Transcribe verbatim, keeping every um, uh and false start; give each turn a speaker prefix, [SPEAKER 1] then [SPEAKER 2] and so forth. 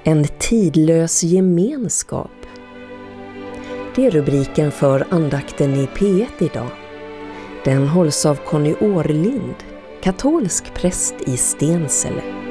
[SPEAKER 1] En tidlös gemenskap. Det är rubriken för andakten i P ett idag. Den hålls av Conny Årlind, katolsk präst i Stensele.